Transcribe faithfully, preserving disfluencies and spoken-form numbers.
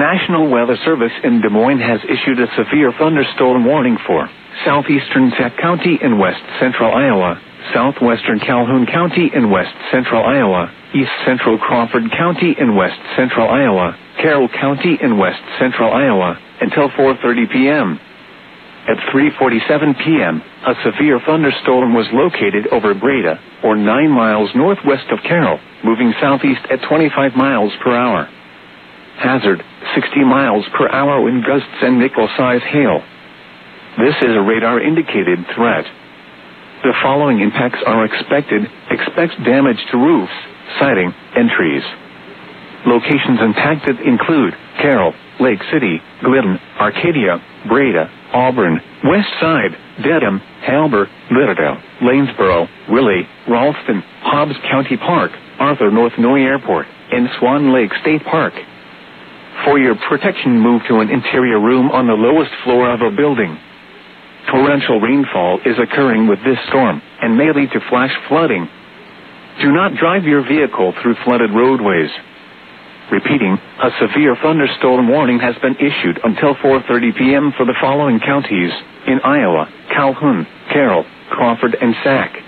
National Weather Service in Des Moines has issued a severe thunderstorm warning for southeastern Sac County in west central Iowa, southwestern Calhoun County in west central Iowa, east central Crawford County in west central Iowa, Carroll County in west central Iowa, until four thirty p.m. At three forty-seven p.m., a severe thunderstorm was located over Breda, or nine miles northwest of Carroll, moving southeast at twenty-five miles per hour. Hazard, sixty miles per hour wind gusts and nickel-size hail. This is a radar-indicated threat. The following impacts are expected. Expect damage to roofs, siding, and trees. Locations impacted include Carroll, Lake City, Glidden, Arcadia, Breda, Auburn, West Side, Dedham, Halber, Littledale, Lanesboro, Willie, Ralston, Hobbs County Park, Arthur North Noy Airport, and Swan Lake State Park. For your protection, move to an interior room on the lowest floor of a building. Torrential rainfall is occurring with this storm and may lead to flash flooding. Do not drive your vehicle through flooded roadways. Repeating, a severe thunderstorm warning has been issued until four thirty p.m. for the following counties in Iowa: Calhoun, Carroll, Crawford, and Sac.